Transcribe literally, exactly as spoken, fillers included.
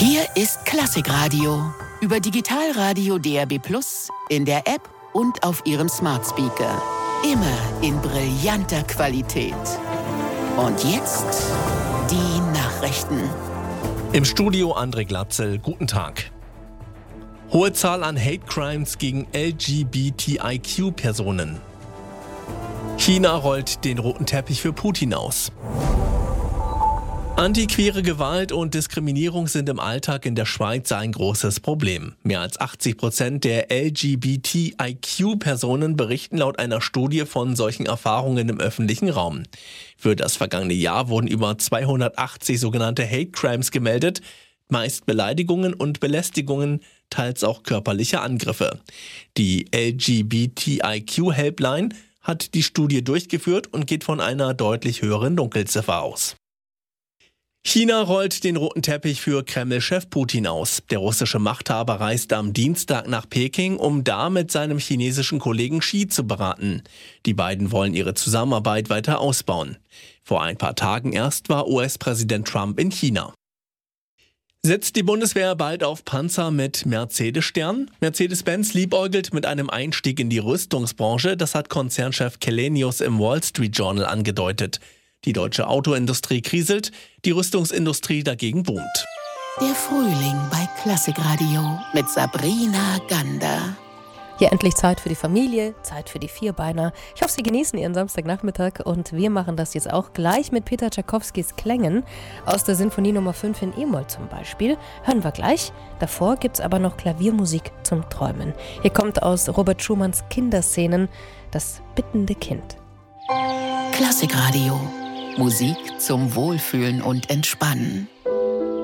Hier ist Klassikradio über Digitalradio D A B plus, in der App und auf Ihrem Smart Speaker. Immer in brillanter Qualität. Und jetzt die Nachrichten. Im Studio André Glatzel, guten Tag. Hohe Zahl an Hate Crimes gegen L G B T I Q-Personen. China rollt den roten Teppich für Putin aus. Antiqueere Gewalt und Diskriminierung sind im Alltag in der Schweiz ein großes Problem. Mehr als achtzig Prozent der L G B T I Q-Personen berichten laut einer Studie von solchen Erfahrungen im öffentlichen Raum. Für das vergangene Jahr wurden über zweihundertachtzig sogenannte Hate Crimes gemeldet, meist Beleidigungen und Belästigungen, teils auch körperliche Angriffe. Die L G B T I Q-Helpline hat die Studie durchgeführt und geht von einer deutlich höheren Dunkelziffer aus. China rollt den roten Teppich für Kreml-Chef Putin aus. Der russische Machthaber reist am Dienstag nach Peking, um da mit seinem chinesischen Kollegen Xi zu beraten. Die beiden wollen ihre Zusammenarbeit weiter ausbauen. Vor ein paar Tagen erst war U S-Präsident Trump in China. Setzt die Bundeswehr bald auf Panzer mit Mercedes-Stern? Mercedes-Benz liebäugelt mit einem Einstieg in die Rüstungsbranche, das hat Konzernchef Källenius im Wall Street Journal angedeutet. Die deutsche Autoindustrie kriselt, die Rüstungsindustrie dagegen boomt. Der Frühling bei Klassikradio mit Sabrina Gander. Hier endlich Zeit für die Familie, Zeit für die Vierbeiner. Ich hoffe, Sie genießen Ihren Samstagnachmittag und wir machen das jetzt auch gleich mit Peter Tschaikowskis Klängen aus der Sinfonie Nummer fünf in E-Moll zum Beispiel. Hören wir gleich. Davor gibt's aber noch Klaviermusik zum Träumen. Hier kommt aus Robert Schumanns Kinderszenen das bittende Kind. Klassikradio. Musik zum Wohlfühlen und Entspannen.